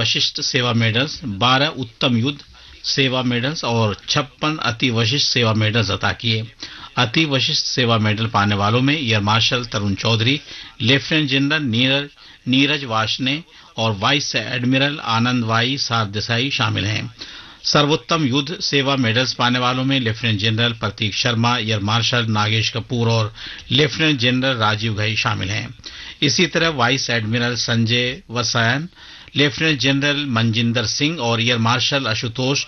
वशिष्ठ सेवा मेडल्स, 12 उत्तम युद्ध सेवा मेडल्स और 56 अति वशिष्ठ सेवा मेडल्स अता किए। अति वशिष्ठ सेवा मेडल पाने वालों में एयर मार्शल तरुण चौधरी, लेफ्टिनेंट जनरल नीरज वाशने और वाइस एडमिरल आनंद वाई सारदेसाई शामिल हैं। सर्वोत्तम युद्ध सेवा मेडल्स पाने वालों में लेफ्टिनेंट जनरल प्रतीक शर्मा, एयर मार्शल नागेश कपूर और लेफ्टिनेंट जनरल राजीव घई शामिल हैं। इसी तरह vice admiral Sanjay वसायन, lieutenant general Manjinder Singh और एयर मार्शल आशुतोष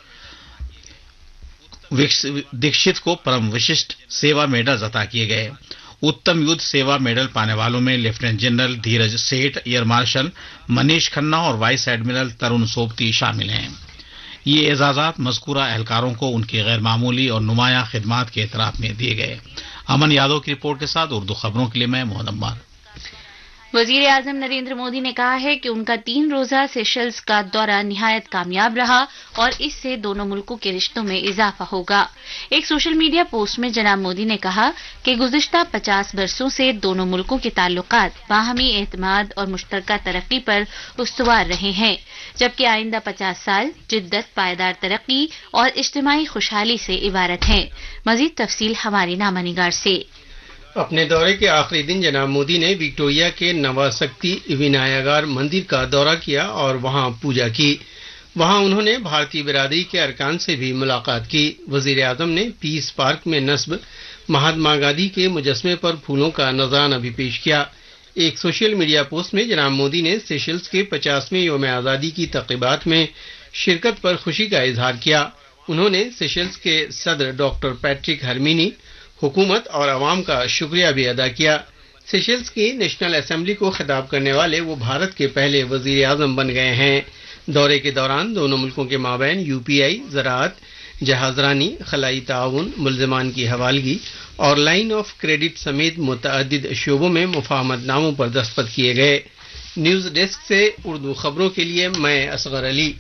दीक्षित को परम विशिष्ट सेवा मेडल्स अता किए गए। उत्तम युद्ध सेवा मेडल पाने वालों में लेफ्टिनेंट जनरल धीरज सेठ, एयर मार्शल मनीष खन्ना और वाइस एडमिरल तरुण सोबती शामिल हैं। ये एजाजात मज़कूरा एहलकारों को उनकी गैर मामूली और नुमाया खिदमात के एतराफ में दिए गए। अमन यादव की रिपोर्ट के साथ उर्दू खबरों के लिए मैं मोहम्मद अम्मार। वजीर आजम नरेंद्र मोदी ने कहा है कि उनका 3 रोजा सेशल्स का दौरा निहायत कामयाब रहा और इससे दोनों मुल्कों के रिश्तों में इजाफा होगा। एक सोशल मीडिया पोस्ट में जनाब मोदी ने कहा कि गुज़िश्ता 50 बरसों से दोनों मुल्कों के ताल्लुकात बाहमी एतमाद और मुश्तरका तरक्की पर उस्तवार रहे हैं, जबकि आइंदा 50 साल जिद्दत, पायदार तरक्की और इज्तिमाई खुशहाली से इबारत हैं। मजीद तफसील हमारी नामानिगार से। अपने दौरे के आखिरी दिन जनाब मोदी ने विक्टोरिया के नवाशक्ति विनायगार मंदिर का दौरा किया और वहां पूजा की। वहां उन्होंने भारतीय बिरादरी के अरकान से भी मुलाकात की। वजीर आजम ने पीस पार्क में नस्ब महात्मा गांधी के मुजस्मे पर फूलों का नजराना भी पेश किया। एक सोशल मीडिया पोस्ट में जनाब मोदी ने सेशल्स के 50वें यौम आज़ादी की तक़रीबात में शिरकत पर खुशी का इजहार किया। उन्होंने सेशल्स के सदर डॉक्टर पैट्रिक हरमीनी, हुकूमत और अवाम का शुक्रिया भी अदा किया। सेशल्स की नेशनल असेंबली को खिताब करने वाले वो भारत के पहले वजीर आजम बन गए हैं। दौरे के दौरान दोनों मुल्कों के माबैन यूपीआई, ज़राअत, जहाजरानी, खलाई ताउन, मुल्ज़मान की हवालगी और लाइन ऑफ क्रेडिट समेत मुतअद्दिद शोबों में मुफाहमतनामों पर दस्तखत किए गए। न्यूज़ डेस्क से उर्दू खबरों के लिए मैं असगर अली।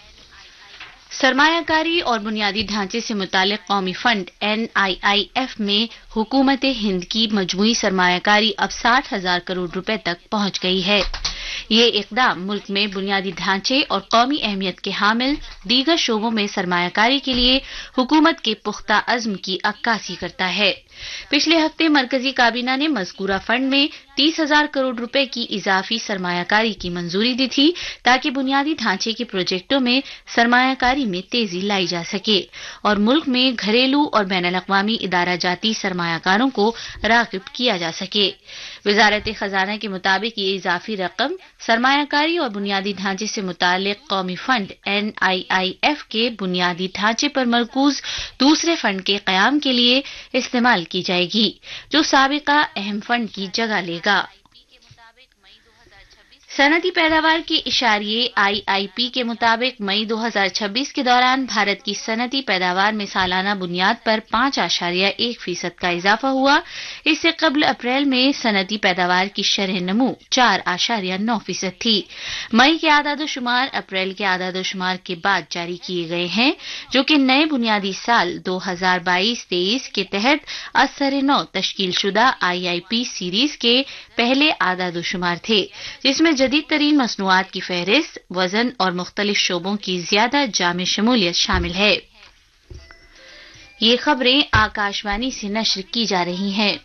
सरमायाकारी और बुनियादी ढांचे से मुतालिक कौमी फंड NIIF में हुकूमत हिंद की मजमूई सरमायाकारी अब 60,000 करोड़ रुपए तक पहुंच गई है। ये इकदाम मुल्क में बुनियादी ढांचे और कौमी अहमियत के हामिल दीगर शोबों में सरमायाकारी के लिए हुकूमत के पुख्ता अज़्म की अक्कासी करता है। पिछले हफ्ते मरकजी काबीना ने मज़कूरा फंड में 30,000 करोड़ रुपए की इजाफी सरमायाकारी की मंजूरी दी थी ताकि बुनियादी ढांचे के प्रोजेक्टों में सरमायाकारी में तेजी लाई जा सके और मुल्क में घरेलू और बैनुल अक़वामी इदारा जाती सरमायाकारों को राग़िब किया जा सके। वज़ारत ख़ज़ाना के मुताबिक ये इजाफी रकम सरमायाकारी और बुनियादी ढांचे से मुतालिक कौमी फंड NIIF के बुनियादी ढांचे पर मरकूज दूसरे फंड के क़याम के लिए इस्तेमाल की जाएगी, जो साबिका अहम फंड की जगह लेगा। सनती पैदावार के इशारिये IIP के मुताबिक मई 2026 के दौरान भारत की सनती पैदावार में सालाना बुनियाद पर 5.1% का इजाफा हुआ। इससे कबल अप्रैल में सनती पैदावार की शरह नमू 4.9% थी। मई के आदादोशुमार अप्रैल के आदादोशुमार के बाद जारी किए गए हैं, जो कि नए बुनियादी साल 2022-23 के तहत असर-ए-नौ तश्कीलशुदा IIP सीरीज के पहले आदादोशुमार थे, जिसमें जदीद तरीन मसनूआत की फहरिस्त, वजन और मुख्तलिफ शोबों की ज्यादा जामे शमूलियत शामिल है। ये खबरें आकाशवाणी से नश्र की जा रही हैं।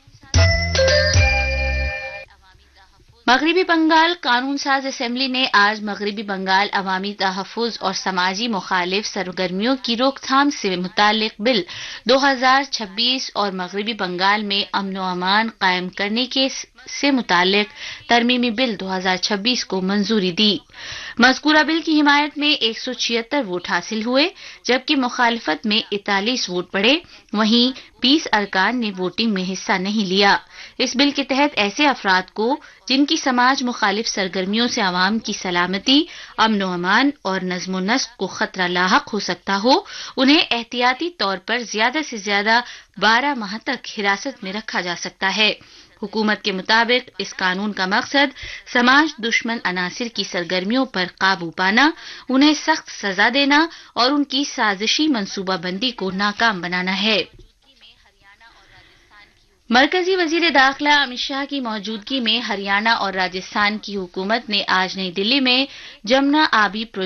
मगरिबी बंगाल कानून साज असेंबली ने आज मगरिबी बंगाल अवामी तहफ़्फ़ुज़ और समाजी मुखालिफ सरगर्मियों की रोकथाम से मुतालिक बिल 2026 और मगरिबी बंगाल में अमन व अमान कायम करने के से मुतालिक तरमीमी बिल 2026 को मंजूरी दी। मज़कूरा बिल की हिमायत में 176 वोट हासिल हुए, जबकि मुखालिफत में 41 वोट पड़े। वहीं 20 अरकान ने वोटिंग में हिस्सा नहीं लिया। इस बिल के तहत ऐसे अफराद को जिनकी समाज मुखालिफ सरगर्मियों से आवाम की सलामती, अमन व अमान और नज़्म नस्क को खतरा लाहक हो सकता हो, उन्हें एहतियाती तौर पर ज्यादा से ज्यादा 12 माह तक हिरासत में रखा जा सकता है। हुकूमत के मुताबिक इस कानून का मकसद समाज दुश्मन अनासिर की सरगर्मियों पर काबू पाना, उन्हें सख्त सजा देना और उनकी साजिशी मंसूबाबंदी को नाकाम बनाना है। मरकजी वजीर दाखिला अमित शाह की मौजूदगी में हरियाणा और राजस्थान की हुकूमत ने आज नई दिल्ली में जमुना आबी